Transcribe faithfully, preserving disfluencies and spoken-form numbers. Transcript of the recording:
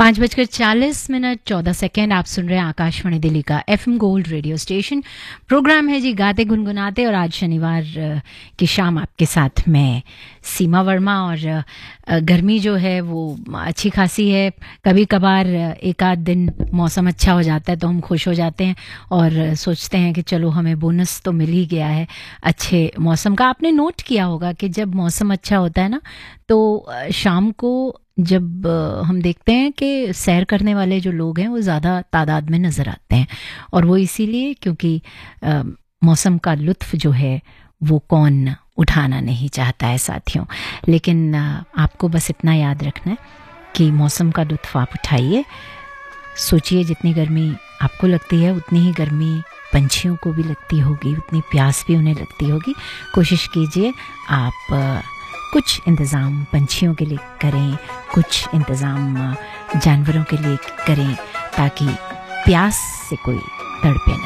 पाँच बजकर चालीस मिनट चौदह सेकेंड आप सुन रहे हैं आकाशवाणी दिल्ली का FM gold radio station. Programme है जी गाते गुनगुनाते और आज शनिवार की शाम आपके साथ मैं सीमा वर्मा। और गर्मी जो है वो अच्छी खासी है। कभी कभार एक आध दिन मौसम अच्छा हो जाता है तो हम खुश हो जाते हैं और सोचते हैं कि चलो हमें बोनस तो मिल ही गया है अच्छे मौसम का। आपने नोट किया होगा कि जब मौसम अच्छा होता है ना तो शाम को जब हम देखते हैं कि सैर करने वाले जो लोग हैं वो ज़्यादा तादाद में नज़र आते हैं, और वो इसीलिए क्योंकि आ, मौसम का लुत्फ़ जो है वो कौन उठाना नहीं चाहता है साथियों। लेकिन आ, आपको बस इतना याद रखना है कि मौसम का लुत्फ़ आप उठाइए। सोचिए जितनी गर्मी आपको लगती है उतनी ही गर्मी पंछियों को भी लगती होगी, उतनी प्यास भी उन्हें लगती होगी। कोशिश कीजिए आप आ, कुछ इंतज़ाम पंछियों के लिए करें, कुछ इंतज़ाम जानवरों के लिए करें ताकि प्यास से कोई तड़पे नहीं।